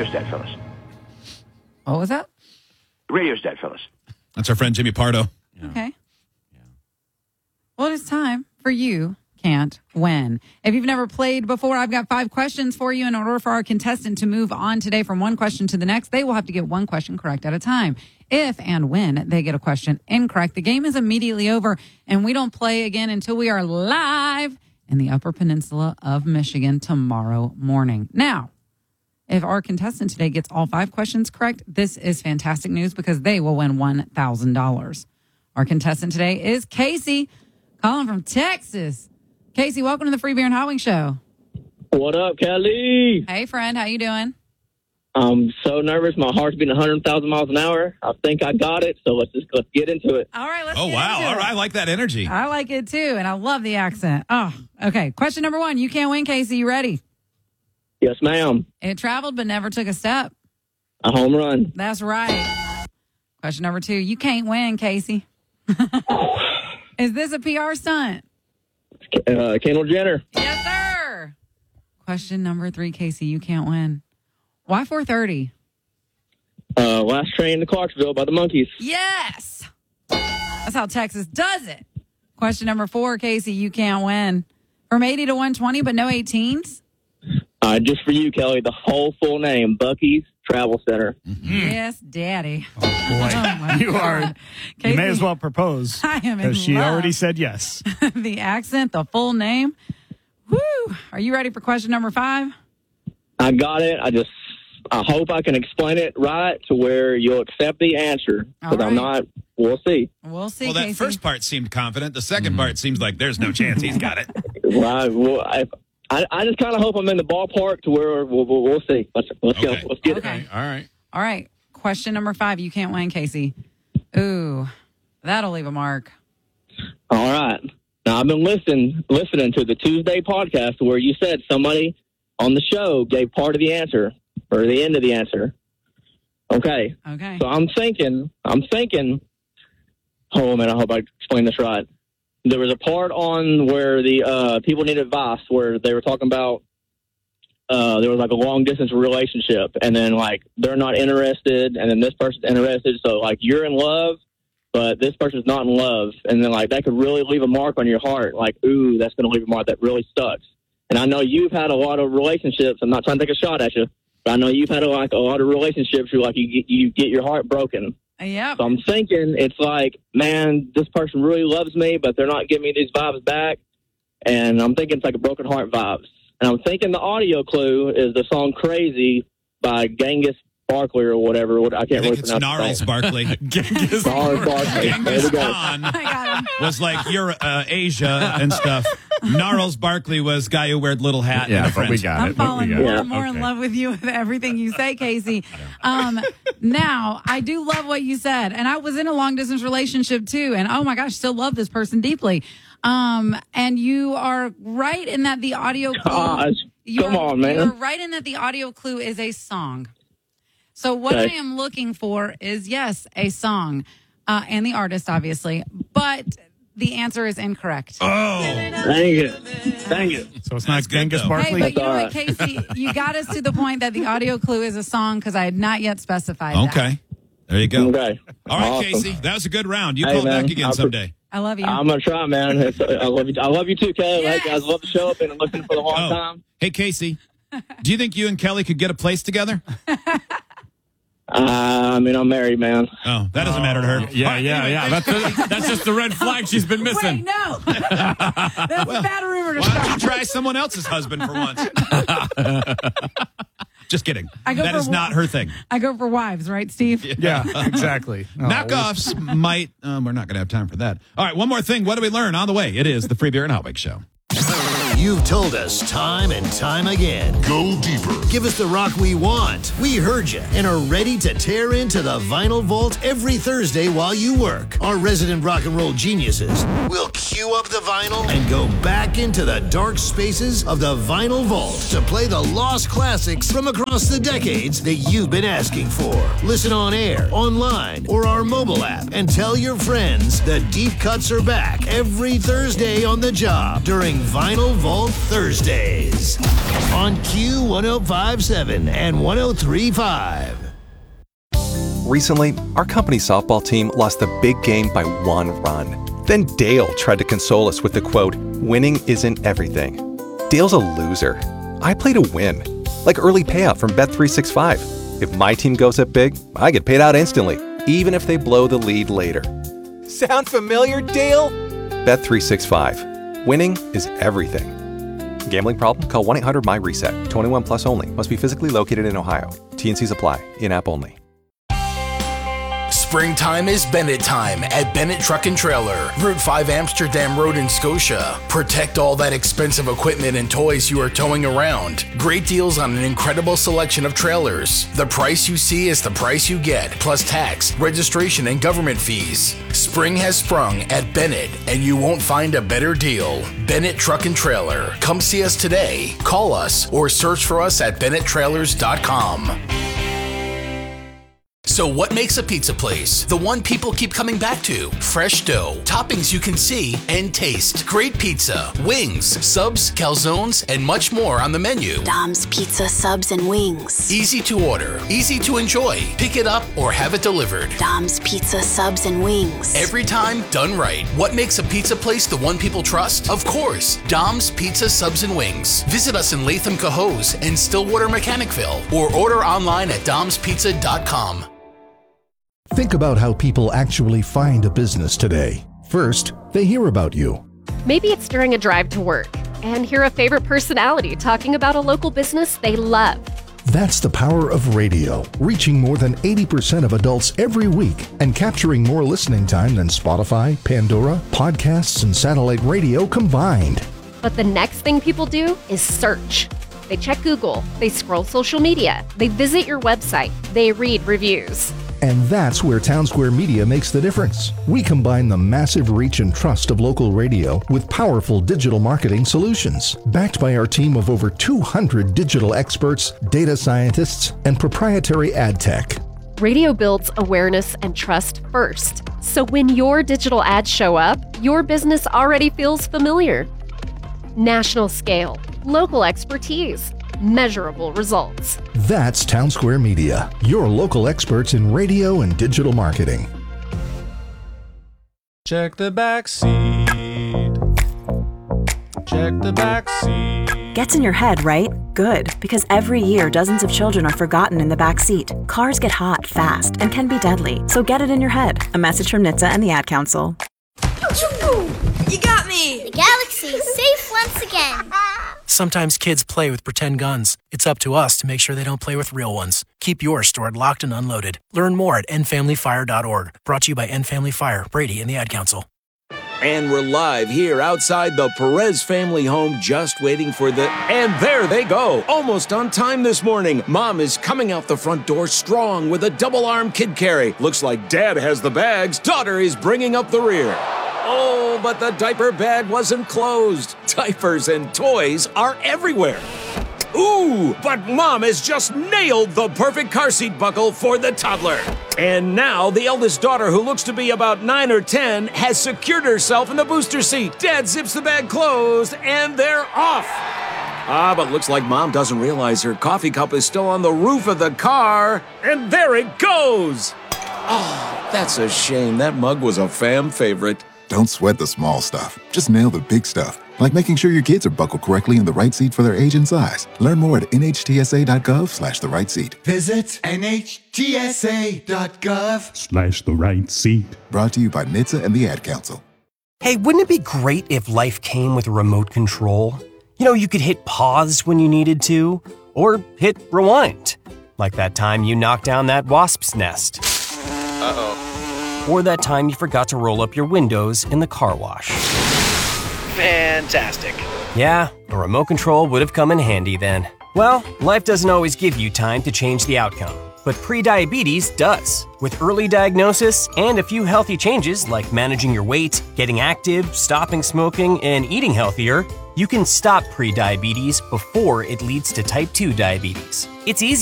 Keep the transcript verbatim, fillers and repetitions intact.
radio's dead, fellas. What was that? The radio's dead, fellas. That's our friend Jimmy Pardo. Yeah. Okay. Yeah. Well, it's time for You Can't Win. If you've never played before, I've got five questions for you. In order for our contestant to move on today from one question to the next, they will have to get one question correct at a time. If and when they get a question incorrect, the game is immediately over, and we don't play again until we are live in the Upper Peninsula of Michigan tomorrow morning. Now, if our contestant today gets all five questions correct, this is fantastic news because they will win one thousand dollars. Our contestant today is Casey, calling from Texas. Casey, welcome to the Free Beer and Hot Wings Show. What up, Kelly? Hey, friend. How you doing? I'm so nervous. My heart's beating one hundred thousand miles an hour. I think I got it, so let's just let's get into it. All right, let's Oh, get wow. into All it. right. I like that energy. I like it, too, and I love the accent. Oh, okay. Question number one. You can't win, Casey. You ready? Yes, ma'am. It traveled but never took a step. A home run. That's right. Question number two. You can't win, Casey. Is this a P R stunt? Uh, Kendall Jenner. Yes, sir. Question number three, Casey. You can't win. Why four thirty? Uh, last train to Clarksville by the Monkees. Yes. That's how Texas does it. Question number four, Casey. You can't win. From eighty to one twenty, but no eighteens? Uh, just for you, Kelly, the whole full name, Buc-ee's Travel Center. Mm-hmm. Yes, Daddy. Oh, boy. Oh, you are. Casey, you may as well propose. I am in because she love. already said yes. The accent, the full name. Woo! Are you ready for question number five? I got it. I just, I hope I can explain it right to where you'll accept the answer. Because All I'm right. not, we'll see. We'll see, Well, that Casey. first part seemed confident. The second part seems like there's no chance he's got it. Right. Well, I, I, I just kind of hope I'm in the ballpark to where we'll, we'll, we'll see. Let's, let's Okay. go. Let's get Okay. it. All right. All right. Question number five. You can't win, Casey. Ooh, that'll leave a mark. All right. Now, I've been listening listening to the Tuesday podcast where you said somebody on the show gave part of the answer or the end of the answer. Okay. Okay. So I'm thinking, I'm thinking, oh, man, I hope I explained this right. There was a part on where the uh, people need advice where they were talking about uh, there was like a long distance relationship and then like they're not interested and then this person's interested. So like you're in love, but this person's not in love. And then like that could really leave a mark on your heart. Like, ooh, that's going to leave a mark that really sucks. And I know you've had a lot of relationships. I'm not trying to take a shot at you, but I know you've had a, like a lot of relationships where like you get, you get your heart broken. Yep. So I'm thinking it's like, man, this person really loves me, but they're not giving me these vibes back. And I'm thinking it's like a broken heart vibes. And I'm thinking the audio clue is the song Crazy by Genghis Barkley or whatever. I can't I really think it's pronounce Gnarls the Barkley. Genghis Gnarls Barkley. There Genghis we go. Khan I got him. was like you're uh, Asia and stuff. Gnarls Barkley was guy who weared little hat. Yeah, and but we friends. got I'm it. but we falling got more it. and more in Okay. love with you with everything you say, Casey. Um, now, I do love what you said. And I was in a long distance relationship too. And oh my gosh, still love this person deeply. Um, and you are right in that the audio clue. Gosh, you come are- on, man. You're right in that the audio clue is a song. So what Okay. I am looking for is, yes, a song uh, and the artist, obviously. But the answer is incorrect. Oh, Dang it. Dang it. So it's not That's good, Genghis though. Hey, Barkley? but you know All what, right. Casey? You got us to the point that the audio clue is a song because I had not yet specified that. okay. There you go. Okay. All right, Awesome. Casey. That was a good round. You Hey, call man, back again I'll- someday. I love you. I'm going to try, man. It's, I love you. I love you too, Kelly. Yes. Hey, guys, love the show. I've been listening for a long Oh. time. Hey, Casey. Do you think you and Kelly could get a place together? Uh, I mean, I'm married, man. Oh, that doesn't matter to her. Yeah, All right, yeah, anyway, yeah. thanks That's, for- the, that's just the red flag she's been Wait, missing. no. That's a bad rumor to Why don't start. you try someone else's husband for once? Just kidding. I go That for is not one. her thing. I go for wives, right, Steve? Yeah, exactly. Oh, Knockoffs might. Um, we're not going to have time for that. All right, one more thing. What do we learn on the way? It is the Free Beer and Hot Wings Show. You've told us time and time again. Go deeper. Give us the rock we want. We heard you and are ready to tear into the Vinyl Vault every Thursday while you work. Our resident rock and roll geniuses will cue up the vinyl and go back into the dark spaces of the Vinyl Vault to play the lost classics from across the decades that you've been asking for. Listen on air, online, or our mobile app and tell your friends the deep cuts are back every Thursday on the job during Vinyl Vault Vault Thursdays on Q one oh five point seven and one oh three point five. Recently, our company softball team lost the big game by one run. Then Dale tried to console us with the quote, "Winning isn't everything." Dale's a loser. I play to win, like early payout from Bet three sixty-five. If my team goes up big, I get paid out instantly, even if they blow the lead later. Sound familiar, Dale? Bet three sixty-five. Winning is everything. Gambling problem? Call one eight hundred M Y reset. twenty-one plus only. Must be physically located in Ohio. T and Cs apply. In-app only. Springtime is Bennett time at Bennett Truck and Trailer, Route five Amsterdam Road in Scotia. Protect all that expensive equipment and toys you are towing around. Great deals on an incredible selection of trailers. The price you see is the price you get, plus tax, registration, and government fees. Spring has sprung at Bennett, and you won't find a better deal. Bennett Truck and Trailer. Come see us today. Call us or search for us at bennett trailers dot com. So what makes a pizza place the one people keep coming back to? Fresh dough, toppings you can see and taste, great pizza, wings, subs, calzones, and much more on the menu. Dom's Pizza, Subs, and Wings. Easy to order, easy to enjoy. Pick it up or have it delivered. Dom's Pizza, Subs, and Wings. Every time, done right. What makes a pizza place the one people trust? Of course, Dom's Pizza, Subs, and Wings. Visit us in Latham, Cohoes, and Stillwater, Mechanicville, or order online at doms pizza dot com. Think about how people actually find a business today. First, they hear about you. Maybe it's during a drive to work and hear a favorite personality talking about a local business they love. That's the power of radio, reaching more than eighty percent of adults every week and capturing more listening time than Spotify, Pandora, podcasts, and satellite radio combined. But the next thing people do is search. They check Google, they scroll social media, they visit your website, they read reviews. And that's where Townsquare Media makes the difference. We combine the massive reach and trust of local radio with powerful digital marketing solutions. Backed by our team of over two hundred digital experts, data scientists, and proprietary ad tech. Radio builds awareness and trust first. So when your digital ads show up, your business already feels familiar. National scale, local expertise, measurable results. That's Townsquare Media, your local experts in radio and digital marketing. Check the back seat. Check the back seat. Gets in your head, right? Good, because every year dozens of children are forgotten in the back seat. Cars get hot fast and can be deadly, so get it in your head. A message from N H T S A and the Ad Council. You got me! The galaxy is safe once again. Sometimes kids play with pretend guns. It's up to us to make sure they don't play with real ones. Keep yours stored locked and unloaded. Learn more at end family fire dot org. Brought to you by End Family Fire, Brady, and the Ad Council. And we're live here outside the Perez family home, just waiting for the... And there they go! Almost on time this morning. Mom is coming out the front door strong with a double-arm kid carry. Looks like Dad has the bags. Daughter is bringing up the rear. Oh, but the diaper bag wasn't closed. Diapers and toys are everywhere. Ooh, but Mom has just nailed the perfect car seat buckle for the toddler. And now the eldest daughter, who looks to be about nine or ten, has secured herself in the booster seat. Dad zips the bag closed, and they're off. Ah, but looks like Mom doesn't realize her coffee cup is still on the roof of the car. And there it goes. Oh, that's a shame. That mug was a fam favorite. Don't sweat the small stuff. Just nail the big stuff, like making sure your kids are buckled correctly in the right seat for their age and size. Learn more at N H T S A dot gov slash the right seat. Visit N H T S A dot gov Slash the right seat. Brought to you by N H T S A and the Ad Council. Hey, wouldn't it be great if life came with a remote control? You know, you could hit pause when you needed to, or hit rewind. Like that time you knocked down that wasp's nest. Uh-oh. Or that time you forgot to roll up your windows in the car wash. Fantastic. Yeah, a remote control would have come in handy then. Well, life doesn't always give you time to change the outcome, but prediabetes does. With early diagnosis and a few healthy changes like managing your weight, getting active, stopping smoking, and eating healthier, you can stop prediabetes before it leads to type two diabetes. It's easy.